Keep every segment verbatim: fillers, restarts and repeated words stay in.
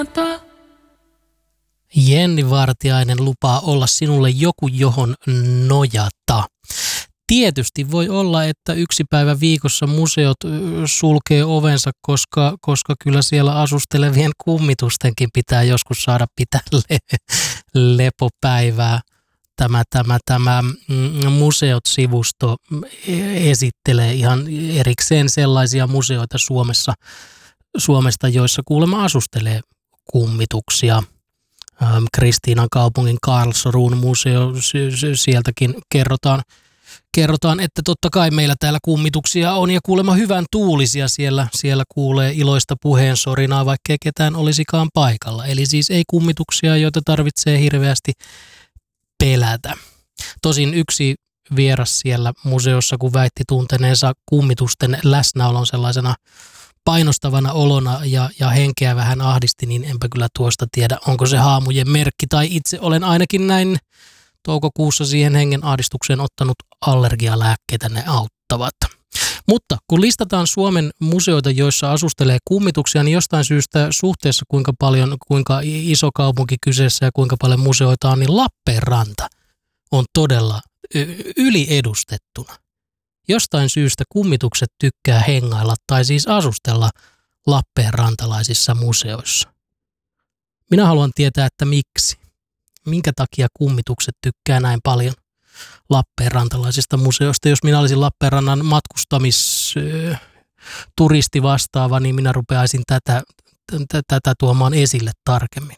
Jenni Vartiainen lupaa olla sinulle joku, johon nojata. Tietysti voi olla, että yksi päivä viikossa museot sulkee ovensa, koska, koska kyllä siellä asustelevien kummitustenkin pitää joskus saada pitää le- lepopäivää. Tämä, tämä, tämä Museot-sivusto esittelee ihan erikseen sellaisia museoita Suomessa, Suomesta, joissa kuulemma asustelee kummituksia. Kristiinan kaupungin Karlsruun museo, sieltäkin kerrotaan, kerrotaan, että totta kai meillä täällä kummituksia on ja kuulemma hyvän tuulisia siellä, siellä kuulee iloista puheensorinaa, vaikkei ketään olisikaan paikalla. Eli siis ei kummituksia, joita tarvitsee hirveästi pelätä. Tosin yksi vieras siellä museossa, kun väitti tunteneensa kummitusten läsnäolon sellaisena painostavana olona ja, ja henkeä vähän ahdisti, niin enpä kyllä tuosta tiedä, onko se haamujen merkki, tai itse olen ainakin näin toukokuussa siihen hengen ahdistukseen ottanut allergialääkkeitä, ne auttavat. Mutta kun listataan Suomen museoita, joissa asustelee kummituksia, niin jostain syystä suhteessa kuinka paljon, kuinka iso kaupunki kyseessä ja kuinka paljon museoita on, niin Lappeenranta on todella yliedustettuna. Jostain syystä kummitukset tykkää hengailla tai siis asustella lappeenrantalaisissa museoissa. Minä haluan tietää, että miksi. Minkä takia kummitukset tykkää näin paljon lappeenrantalaisista museoista? Jos minä olisin Lappeenrannan matkustamisturisti vastaava, niin minä rupeaisin tätä, t- tätä tuomaan esille tarkemmin.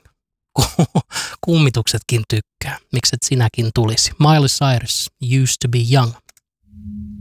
Kummituksetkin tykkää. Mikset sinäkin tulisi? Miley Cyrus, Used to be Young.